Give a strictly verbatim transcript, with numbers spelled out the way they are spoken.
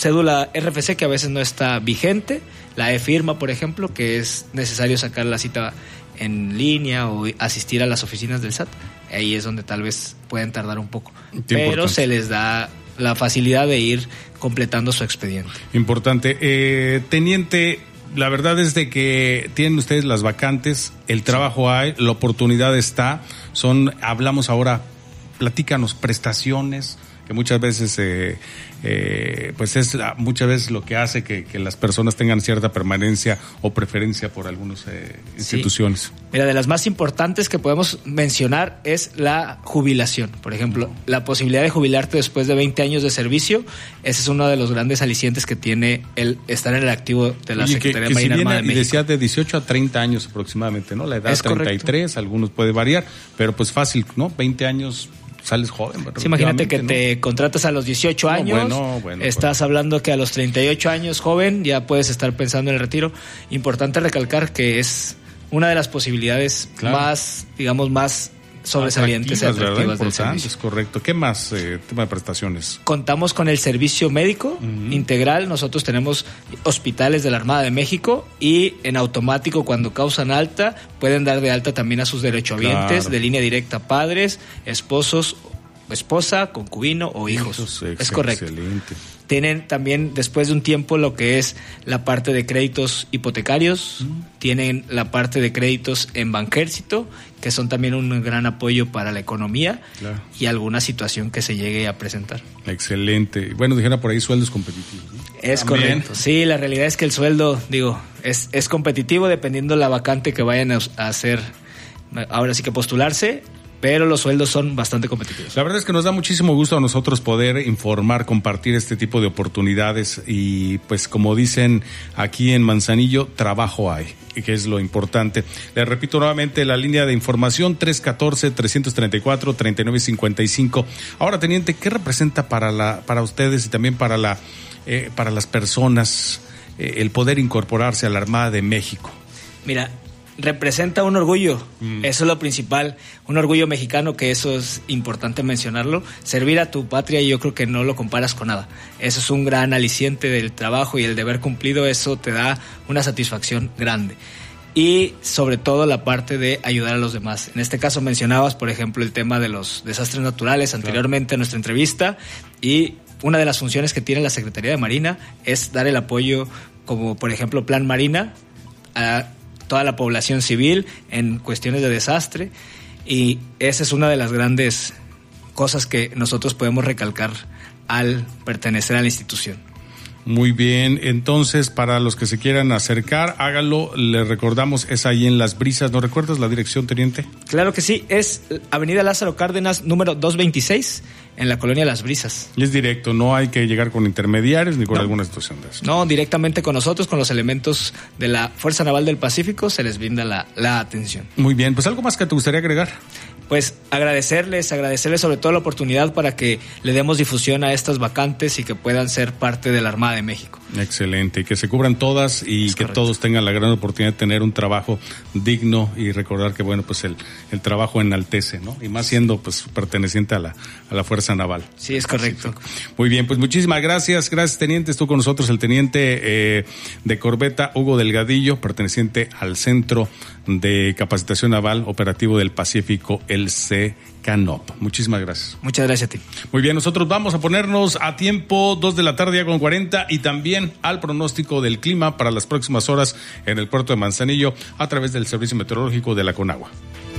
cédula R F C que a veces no está vigente, la e-firma, por ejemplo, que es necesario sacar la cita en línea o asistir a las oficinas del S A T. Ahí es donde tal vez pueden tardar un poco, pero importante. Se les da la facilidad de ir completando su expediente. Importante. Eh, teniente, la verdad es de que tienen ustedes las vacantes, el trabajo hay, la oportunidad está, son, hablamos ahora, platícanos, prestaciones, que muchas veces eh, eh, pues es la, muchas veces lo que hace que, que las personas tengan cierta permanencia o preferencia por algunas eh, instituciones. Sí. Mira, de las más importantes que podemos mencionar es la jubilación. Por ejemplo, no. la posibilidad de jubilarte después de veinte años de servicio, ese es uno de los grandes alicientes que tiene el estar en el activo de la Oye, Secretaría de Marina si Armada de México. Y decía de dieciocho a treinta años aproximadamente, ¿no? La edad es treinta y tres, correcto. Algunos puede variar, pero pues fácil, ¿no? veinte años... sales joven. Sí, imagínate que ¿no? te contratas a los dieciocho años, no, bueno, bueno, estás bueno. hablando que a los treinta y ocho años, joven, ya puedes estar pensando en el retiro. Importante recalcar que es una de las posibilidades claro. más, digamos, más sobresalientes y atractivas del servicio. Es correcto. ¿Qué más eh, tema de prestaciones? Contamos con el servicio médico uh-huh. integral. Nosotros tenemos hospitales de la Armada de México y en automático cuando causan alta pueden dar de alta también a sus derechohabientes claro. de línea directa, padres, esposos, esposa, concubino o hijos. hijos es correcto. Excelente. Tienen también después de un tiempo lo que es la parte de créditos hipotecarios, mm. tienen la parte de créditos en Banjército, que son también un gran apoyo para la economía claro. y alguna situación que se llegue a presentar. Excelente. Bueno, dijera por ahí sueldos competitivos, ¿no? Es también. Correcto. Sí, la realidad es que el sueldo, digo, es, es competitivo dependiendo la vacante que vayan a, a hacer, ahora sí que postularse. Pero los sueldos son bastante competitivos. La verdad es que nos da muchísimo gusto a nosotros poder informar, compartir este tipo de oportunidades y pues como dicen aquí en Manzanillo, trabajo hay, que es lo importante. Les repito nuevamente la línea de información tres uno cuatro, tres tres cuatro, tres nueve cinco cinco. Ahora, teniente, ¿qué representa para la para ustedes y también para la eh, para las personas eh, el poder incorporarse a la Armada de México? Mira, representa un orgullo, mm. eso es lo principal, un orgullo mexicano, que eso es importante mencionarlo. Servir a tu patria, yo creo que no lo comparas con nada. Eso es un gran aliciente del trabajo y el deber cumplido, eso te da una satisfacción grande. Y sobre todo la parte de ayudar a los demás. En este caso mencionabas, por ejemplo, el tema de los desastres naturales anteriormente claro. a nuestra entrevista, y una de las funciones que tiene la Secretaría de Marina es dar el apoyo, como por ejemplo Plan Marina, a toda la población civil en cuestiones de desastre, y esa es una de las grandes cosas que nosotros podemos recalcar al pertenecer a la institución. Muy bien, entonces para los que se quieran acercar, háganlo, les recordamos, es ahí en Las Brisas. ¿No recuerdas la dirección, teniente? Claro que sí, es Avenida Lázaro Cárdenas, número doscientos veintiséis, en la colonia Las Brisas. Y es directo, no hay que llegar con intermediarios ni con no. alguna situación de eso. No, directamente con nosotros, con los elementos de la Fuerza Naval del Pacífico, se les brinda la, la atención. Muy bien, pues algo más que te gustaría agregar. Pues agradecerles, agradecerles sobre todo la oportunidad para que le demos difusión a estas vacantes y que puedan ser parte de la Armada de México. Excelente, y que se cubran todas y es que correcto. Todos tengan la gran oportunidad de tener un trabajo digno y recordar que bueno, pues el, el trabajo enaltece, ¿no? Y más siendo pues perteneciente a la, a la Fuerza Naval. Sí, es correcto. Muy bien, pues muchísimas gracias, gracias teniente, estuvo con nosotros el teniente eh, de corbeta Hugo Delgadillo, perteneciente al Centro de Capacitación Naval Operativo del Pacífico, el C C N O P. Muchísimas gracias. Muchas gracias a ti. Muy bien, nosotros vamos a ponernos a tiempo, dos de la tarde ya con cuarenta, y también al pronóstico del clima para las próximas horas en el puerto de Manzanillo a través del Servicio Meteorológico de la Conagua.